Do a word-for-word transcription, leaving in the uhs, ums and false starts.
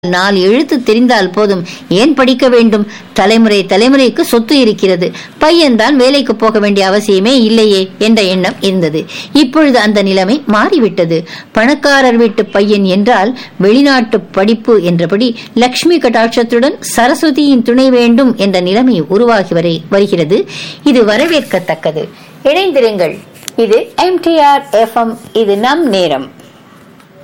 நாலு எழுத்து தெரிந்தால் போதும், ஏன் படிக்க வேண்டும்? தலைமுறை தலைமுறைக்கு சொத்து இருக்கிறது, பையன்தான் வேலைக்கு போக வேண்டிய அவசியமே இல்லையே என்ற எண்ணம் இருந்தது. இப்பொழுது அந்த நிலைமை மாறிவிட்டது. பணக்காரர் வீட்டு பையன் என்றால் வெளிநாட்டு படிப்பு என்றபடி லட்சுமி கடாட்சத்துடன் சரஸ்வதியின் துணை வேண்டும் என்ற நிலைமை உருவாகி வரை வருகிறது. இது வரவேற்கத்தக்கது. இணைந்திருங்கள். இது M D R F M. இது நம் நேரம்.